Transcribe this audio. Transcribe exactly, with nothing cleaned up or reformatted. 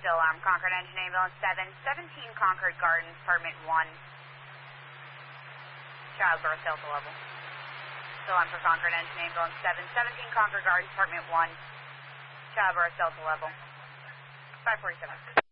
Still armed, Concord Engine Ambulance seven seventeen Concord Gardens, Apartment one. Child birth, Delta level. Still armed for Concord Engine Ambulance seven seventeen Concord Gardens, Apartment one. Child birth, Delta level. five forty-seven.